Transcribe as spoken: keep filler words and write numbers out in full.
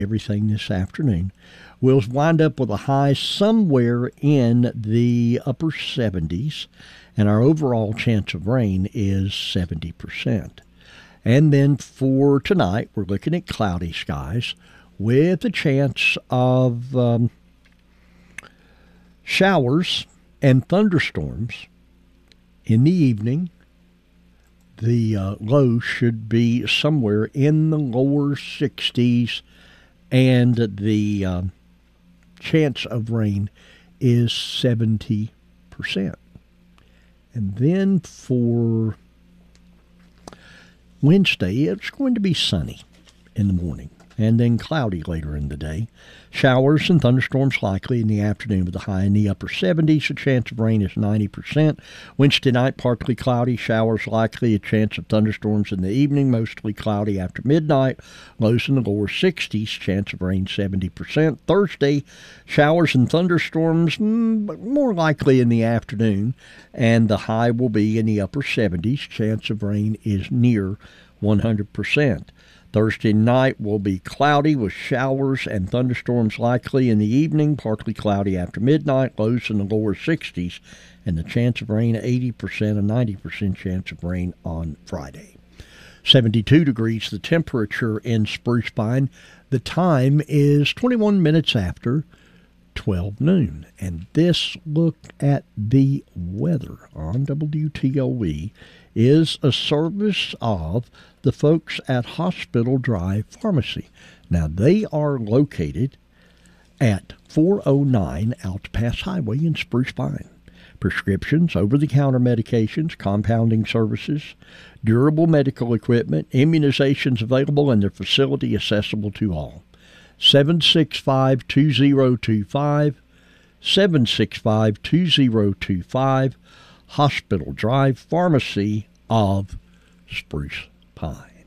everything this afternoon. We'll wind up with a high somewhere in the upper seventies, and our overall chance of rain is seventy percent. And then for tonight, we're looking at cloudy skies with a chance of um, showers and thunderstorms in the evening. The uh, low should be somewhere in the lower sixties, and the uh, chance of rain is seventy percent. And then for Wednesday, it's going to be sunny in the morning and then cloudy later in the day. Showers and thunderstorms likely in the afternoon with a high in the upper seventies. A chance of rain is ninety percent. Wednesday night, partly cloudy. Showers likely. A chance of thunderstorms in the evening. Mostly cloudy after midnight. Lows in the lower sixties. Chance of rain seventy percent. Thursday, showers and thunderstorms mm, more likely in the afternoon. And the high will be in the upper seventies. Chance of rain is near one hundred percent. Thursday night will be cloudy with showers and thunderstorms likely in the evening, partly cloudy after midnight, lows in the lower sixties, and the chance of rain eighty percent, a ninety percent chance of rain on Friday. seventy-two degrees the temperature in Spruce Pine. The time is twenty-one minutes after twelve noon. And this look at the weather on W T O E is a service of the folks at Hospital Drive Pharmacy. Now, they are located at four oh nine Alta Pass Highway in Spruce Pine. Prescriptions, over-the-counter medications, compounding services, durable medical equipment, immunizations available, and their facility accessible to all. seven six five, two oh two five, seven six five, two oh two five, Hospital Drive Pharmacy of Spruce Pine.